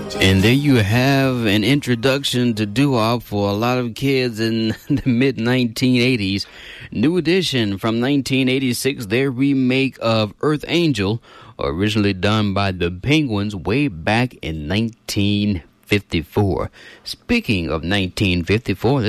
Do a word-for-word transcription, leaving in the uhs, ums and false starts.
And there you have an introduction to doo-wop for a lot of kids in the mid nineteen eighties. New Edition from nineteen eighty-six, their remake of Earth Angel, originally done by the Penguins way back in nineteen fifty-four. Speaking of nineteen fifty-four,